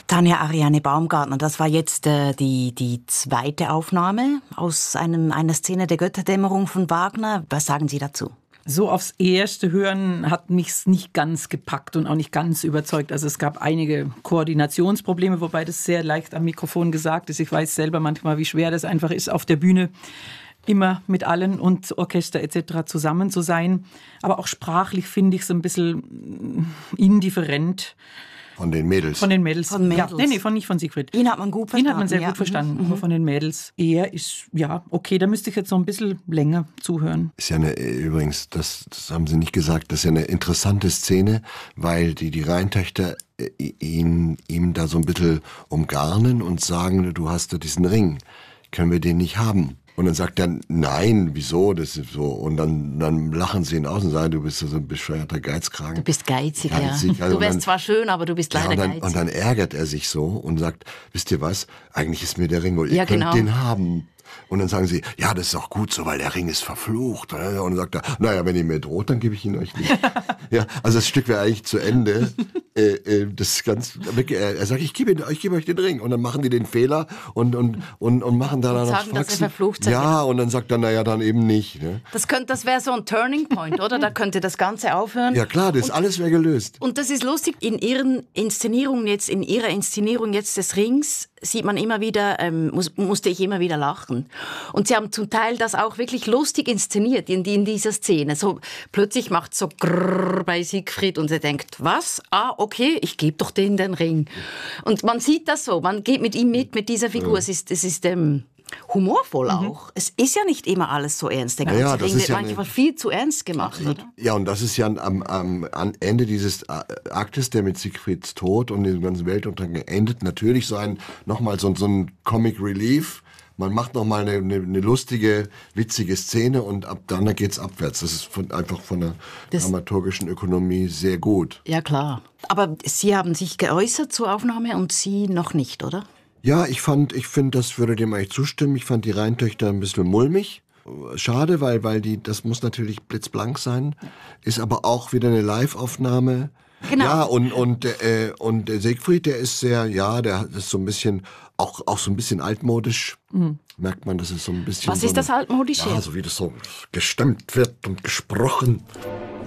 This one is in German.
Tanja Ariane Baumgartner, das war jetzt die zweite Aufnahme aus einer Szene der Götterdämmerung von Wagner. Was sagen Sie dazu? So aufs erste Hören hat mich's nicht ganz gepackt und auch nicht ganz überzeugt. Also es gab einige Koordinationsprobleme, wobei das sehr leicht am Mikrofon gesagt ist. Ich weiß selber manchmal, wie schwer das einfach ist, auf der Bühne immer mit allen und Orchester etc. zusammen zu sein. Aber auch sprachlich finde ich es ein bisschen indifferent. Von den Mädels? Von den Mädels. Von Mädels. Ja, nee, nicht von Siegfried. Ihn hat man gut verstanden. Ihn hat man sehr gut verstanden, aber von den Mädels. Er ist, ja, okay, da müsste ich jetzt noch ein bisschen länger zuhören. Ist ja übrigens, das haben Sie nicht gesagt, das ist ja eine interessante Szene, weil die Rheintöchter ihm da so ein bisschen umgarnen und sagen, du hast da diesen Ring, können wir den nicht haben? Und dann sagt er, nein, wieso, das ist so. Und dann lachen sie ihn aus und sagen, du bist so ein bescheuerter Geizkragen. Du bist geizig, ja. Also du wärst zwar schön, aber du bist leider geizig. Und dann ärgert er sich so und sagt, wisst ihr was, eigentlich ist mir der Ring, ihr könnt genau. den haben. Und dann sagen sie, ja, das ist auch gut so, weil der Ring ist verflucht. Und dann sagt er, naja, wenn ihr mir droht, dann gebe ich ihn euch nicht. Ja, also das Stück wäre eigentlich zu Ende. Das ist ganz, er sagt, ich gebe euch den Ring. Und dann machen die den Fehler und machen da noch sagen, dass er verflucht sei. Ja, und dann sagt er, naja, dann eben nicht. Ne? Das wäre so ein Turning Point, oder? Da könnte das Ganze aufhören. Ja klar, alles wäre gelöst. Und das ist lustig, in ihrer Inszenierung jetzt des Rings sieht man immer wieder, musste ich immer wieder lachen. Und sie haben zum Teil das auch wirklich lustig inszeniert in dieser Szene. So plötzlich macht so grrr bei Siegfried und er denkt, was? Ah, okay, ich gebe doch denen den Ring. Und man sieht das so, man geht mit ihm mit dieser Figur. Es ist humorvoll auch. Es ist ja nicht immer alles so ernst. Der ganze Ring wird manchmal viel zu ernst gemacht. Oder? Ja, und das ist ja am Ende dieses Aktes, der mit Siegfrieds Tod und dem ganzen Weltuntergang endet, natürlich nochmal so ein Comic Relief. Man macht nochmal eine lustige, witzige Szene und ab dann geht's abwärts. Das ist einfach von der dramaturgischen Ökonomie sehr gut. Ja, klar. Aber Sie haben sich geäußert zur Aufnahme und Sie noch nicht, oder? Ja, ich finde, das würde dem eigentlich zustimmen. Ich fand die Rheintöchter ein bisschen mulmig. Schade, weil das muss natürlich blitzblank sein. Ist aber auch wieder eine Live-Aufnahme. Genau. Ja, und der Siegfried, der ist der ist so ein bisschen, auch so ein bisschen altmodisch. Merkt man, das ist so ein bisschen. Was ist das Altmodische? Ja, so wie das so gestimmt wird und gesprochen.